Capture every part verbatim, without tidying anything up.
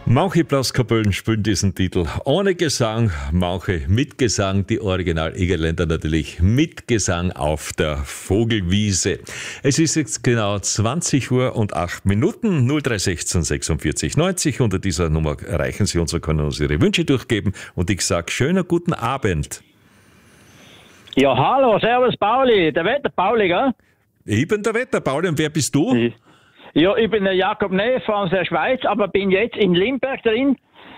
Manche Blaskapellen spielen diesen Titel ohne Gesang, manche mit Gesang, die Original-Egerländer natürlich mit Gesang auf der Vogelwiese. Es ist jetzt genau zwanzig Uhr und acht Minuten, null drei sechzehn sechsundvierzig neunzig. Unter dieser Nummer erreichen Sie uns und können uns Ihre Wünsche durchgeben. Und ich sage, schönen guten Abend. Ja, hallo, servus Pauli, der Wetter Pauli, gell? Ich bin der Wetter Pauli, und wer bist du? Ja, ich bin der Jakob Neff aus der Schweiz, aber bin jetzt in Limberg drin,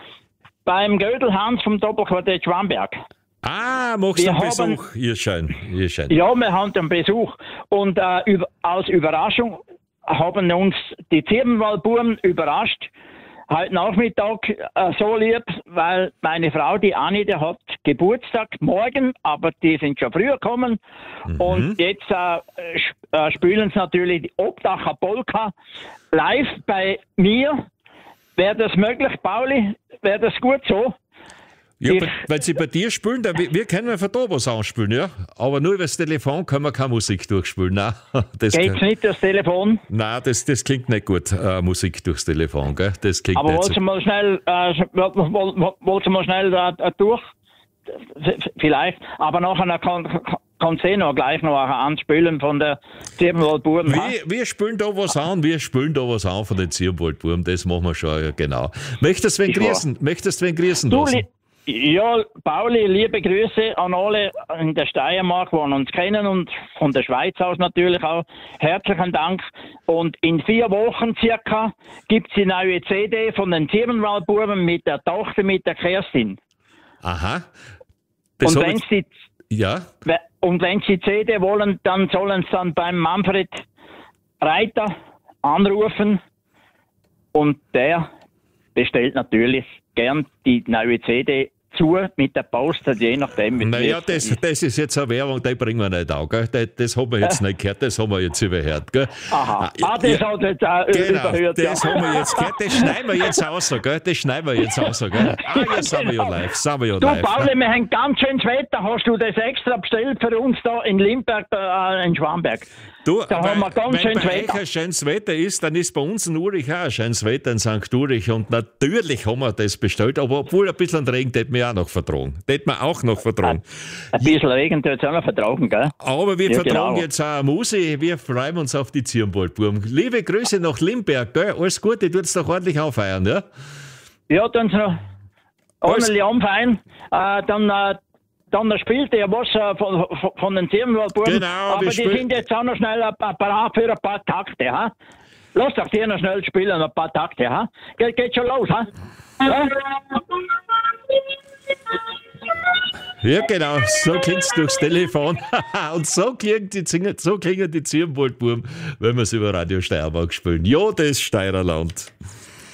beim Gödelhans vom Doppelquartett Schwamberg. Ah, machst du einen Besuch? Ihr scheint, ihr scheint. Ja, wir haben einen Besuch. Und äh, über, als Überraschung haben uns die Zirbenwaldbuben überrascht, heute Nachmittag äh, so lieb, weil meine Frau, die Anni, die hat Geburtstag morgen, aber die sind schon früher gekommen. Mhm. Und jetzt äh, sp äh, spielen sie natürlich die Obdacher Polka live bei mir. Wäre das möglich, Pauli? Wäre das gut so? Ja, ich, weil sie bei dir spielen, da, wir können von da was anspielen, ja. Aber nur über das Telefon können wir keine Musik durchspielen. Nein, das geht's kann, nicht, das Telefon? Nein, das, das klingt nicht gut, äh, Musik durchs Telefon, gell? Das klingt aber nicht wolltest so. du mal schnell, äh, wolltest du mal schnell äh, durch? Vielleicht, aber nachher kann, kann sie noch gleich noch anspielen von der Zirbenwaldbuben. Wir, wir spielen da was an, wir spielen da was an von den Zirbenwaldbuben, das machen wir schon, ja, genau. Möchtest du wen grüßen? Möchtest du wen grüßen lassen? Ja, Pauli, liebe Grüße an alle in der Steiermark, die uns kennen, und von der Schweiz aus natürlich auch. Herzlichen Dank. Und in vier Wochen circa gibt es die neue C D von den Zirbenwaldbuben mit der Tochter, mit der Kerstin. Aha. Das und, wenn sie, ja. und wenn sie die C D wollen, dann sollen sie dann beim Manfred Reiter anrufen, und der bestellt natürlich gern die neue C D zu mit der Post, je nachdem. Naja, das, das ist jetzt eine Werbung, die bringen wir nicht an, gell? Das, das haben wir jetzt nicht gehört, das haben wir jetzt überhört, gell? Aha, ah, das ja, hat jetzt auch genau, überhört. Das ja. haben wir jetzt gehört, das schneiden wir jetzt aus, gell? Das schneiden wir jetzt aus, gell? Ah, jetzt sind wir ja live, sind wir ja du, live. Pauli, wir haben ganz schönes Wetter, hast du das extra bestellt für uns da in Limberg, äh, in Schwamberg? Du, da weil, haben wir ganz wenn schönes bei Wetter. euch ein schönes Wetter ist, dann ist bei uns in Urich auch ein schönes Wetter in Sankt Urich, und natürlich haben wir das bestellt, aber obwohl ein bisschen Regen, hätten wir auch noch vertragen. Hätten wir auch noch vertragen. Ein bisschen Regen tut es auch noch vertragen, gell? Aber wir ja, vertragen genau. jetzt auch eine Musi, wir freuen uns auf die Zirbenwaldbuben. Liebe Grüße nach Limberg, gell? Alles Gute, tut's doch ordentlich auffeiern, ja? Ja, dann noch ordentlich anfeiern, äh, dann äh, Dann spielt er was äh, von, von, von den Zirbenwaldbuben. Genau, aber die sind jetzt auch noch schnell ein paar, parat für ein paar Takte. Ha? Lass doch die noch schnell spielen, ein paar Takte. Ha? Ge geht schon los. Ha? Ja? Ja, genau, so klingt es durchs Telefon. Und so klingen die, so klingen die Zirbenwaldbuben, wenn wir es über Radio Steiermark spielen. Ja, das Steirerland.